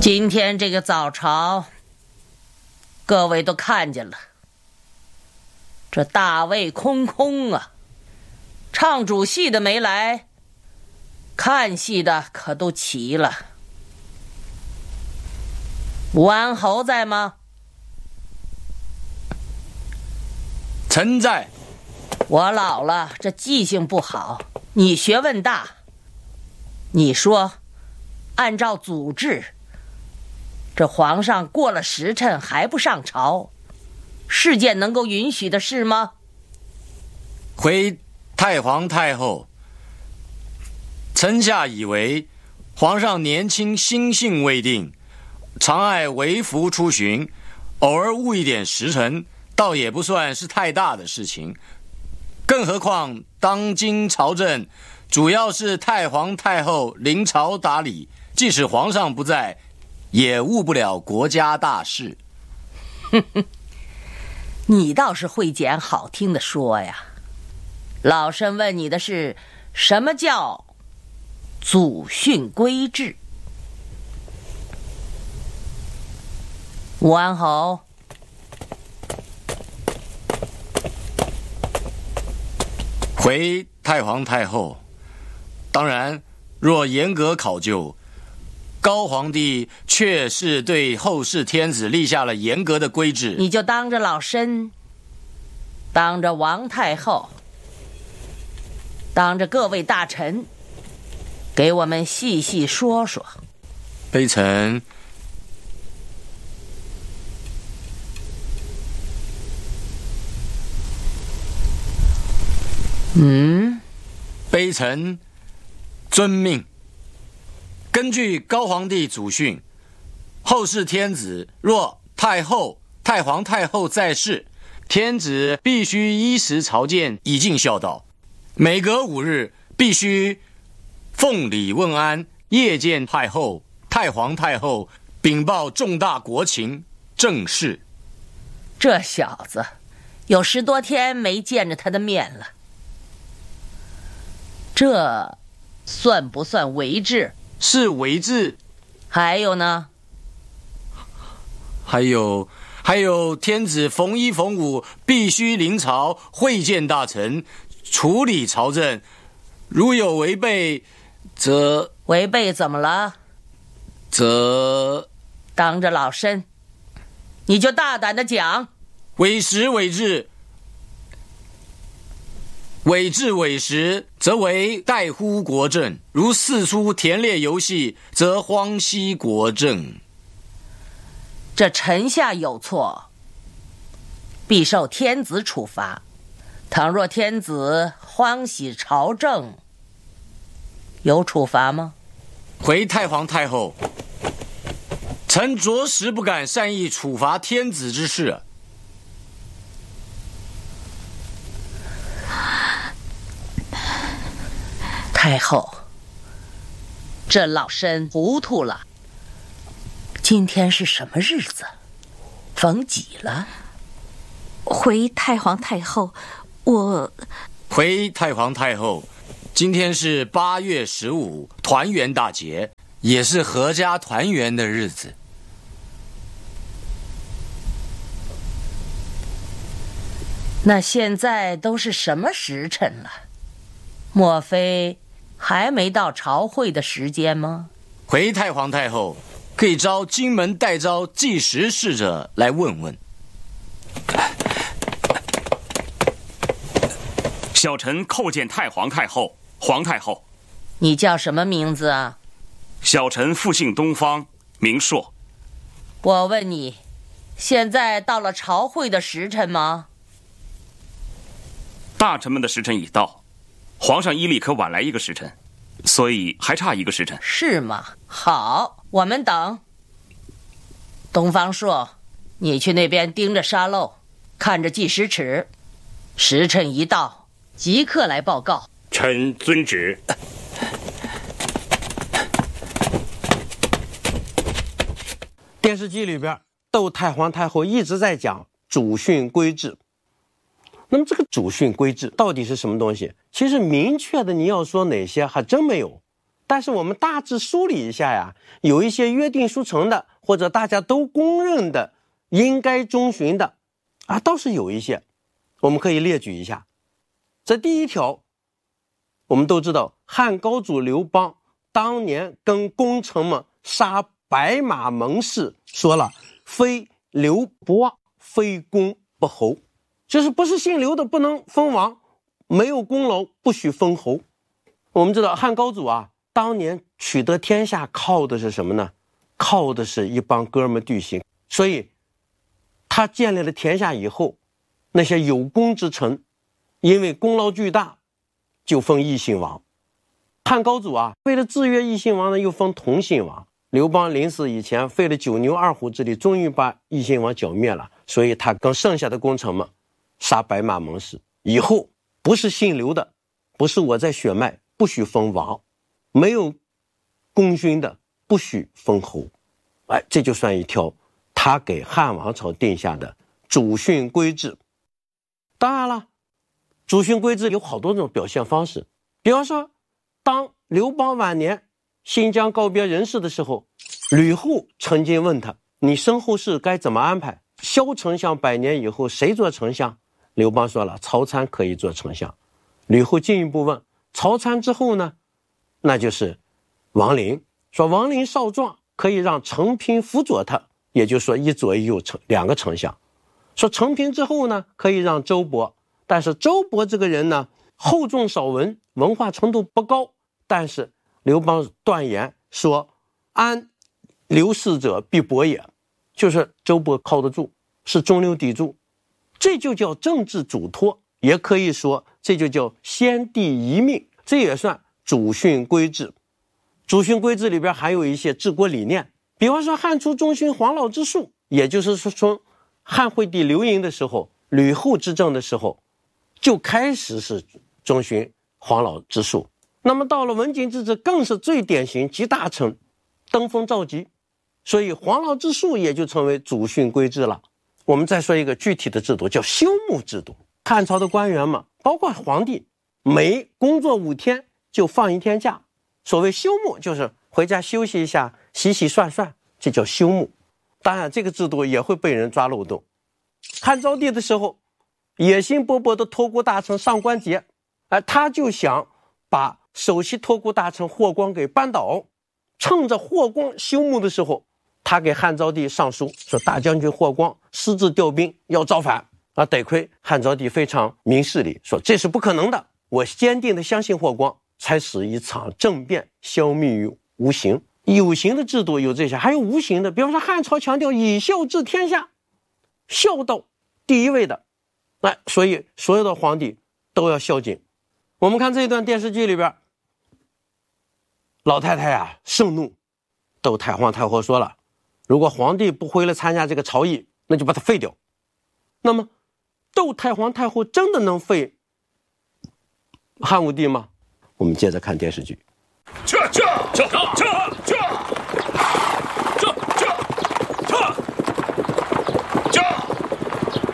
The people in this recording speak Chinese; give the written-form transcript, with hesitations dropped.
今天这个早朝，各位都看见了，这大位空空啊，唱主戏的没来，看戏的可都齐了。武安侯在吗？ 臣在。 我老了，这记性不好，你学问大。你说，按照祖制，这皇上过了时辰还不上朝，是件能够允许的事吗？ 回太皇太后，臣下以为皇上年轻心性未定，常爱微服出巡，偶尔误一点时辰，倒也不算是太大的事情。更何况当今朝政主要是太皇太后临朝打理，即使皇上不在，也误不了国家大事。 你倒是会捡好听的说呀。老身问你的是，什么叫祖训规制？武安侯， 回太皇太后，当然，若严格考究，高皇帝确是对后世天子立下了严格的规制。 你就当着老身，当着王太后，当着各位大臣，给我们细细说说。 卑臣卑臣遵命。根据高皇帝祖训，后世天子若太后、太皇太后在世，天子必须依时朝见，以尽孝道。每隔5日必须奉礼问安，夜见太后、太皇太后，禀报重大国情政事。 这小子有10多天没见着他的面了，这算不算违制？ 是违制。 还有呢？ 还有天子逢1逢5必须临朝会见大臣，处理朝政，如有违背，则违背怎么了？当着老身，你就大胆的讲。 违时违制，违制违时，则为怠忽国政；如四出田猎游戏，则荒息国政。 这臣下有错，必受天子处罚。倘若天子欢喜朝政，有处罚吗？ 回太皇太后，臣着实不敢善意处罚天子之事。 太后，这老身糊涂了。今天是什么日子？逢几了？ 回太皇太后， 回太皇太后，今天是8月15团圆大节，也是阖家团圆的日子。 那现在都是什么时辰了？莫非还没到朝会的时间吗？ 回太皇太后，可以招金门代招计时使者来问问。 小臣叩见太皇太后、皇太后。 你叫什么名字啊？ 小臣复姓东方，名硕。 我问你，现在到了朝会的时辰吗？ 大臣们的时辰已到，皇上依例可晚来1个时辰，所以还差1个时辰。 是吗？好，我们等。东方朔，你去那边盯着沙漏，看着计时尺，时辰一到，即刻来报告。 臣遵旨。 电视机里边，窦太皇太后一直在讲祖训规制。那么这个祖训规制到底是什么东西？其实明确的你要说哪些还真没有， 但是我们大致梳理一下呀，有一些约定俗成的，或者大家都公认的应该遵循的啊，倒是有一些，我们可以列举一下。这第一条，我们都知道汉高祖刘邦当年跟功臣们杀白马盟誓，说了非刘不忘，非公不侯，就是不是姓刘的不能封王，没有功劳不许封侯。我们知道汉高祖啊，当年取得天下靠的是什么呢？靠的是一帮哥们弟兄。所以他建立了天下以后，那些有功之臣因为功劳巨大就封异姓王。汉高祖啊，为了制约异姓王呢，又封同姓王。刘邦临死以前费了九牛二虎之力，终于把异姓王剿灭了，所以他跟剩下的功臣们杀白马盟誓，以后不是姓刘的，不是我在血脉，不许封王，没有功勋的不许封侯。哎，这就算一条他给汉王朝定下的主训规制。当然了，主训规制有好多种表现方式，比方说当刘邦晚年新疆告别人世的时候，吕后曾经问他，你身后事该怎么安排？萧丞相100年以后谁做丞相？刘邦说了，曹参可以做丞相。吕后进一步问，曹参之后呢？那就是王陵，说王陵少壮，可以让陈平辅佐他，也就是说一左一右2个丞相。说陈平之后呢，可以让周勃，但是周勃这个人呢，厚重少文，文化程度不高，但是刘邦断言说，安刘氏者必伯也，就是周勃靠得住，是中流砥柱，这就叫政治嘱托，也可以说这就叫先帝遗命，这也算主训规制。主训规制里边还有一些治国理念，比方说汉初中兴黄老之术，也就是说从汉惠帝刘盈的时候，吕后执政的时候就开始是遵循黄老之术。那么到了文景之治，更是最典型，集大成，登峰造极，所以黄老之术也就成为主训规制了。我们再说一个具体的制度，叫休沐制度。汉朝的官员嘛，包括皇帝，每工作5天就放1天假。所谓休沐，就是回家休息一下，洗洗涮涮，这叫休沐。当然这个制度也会被人抓漏洞。汉昭帝的时候，野心勃勃的托孤大臣上官桀，他就想把首席托孤大臣霍光给扳倒，趁着霍光休沐的时候，他给汉昭帝上书说，大将军霍光私自调兵要造反啊！得亏汉昭帝非常明事理，说这是不可能的，我坚定的相信霍光，才使一场政变消灭于无形。有形的制度有这些，还有无形的，比方说汉朝强调以孝治天下，孝道第一位的，所以所有的皇帝都要孝敬。我们看这一段电视剧里边，老太太啊盛怒，窦太皇太后说了，如果皇帝不回来参加这个朝议，那就把他废掉。那么窦太皇太后真的能废汉武帝吗？我们接着看电视剧。 去！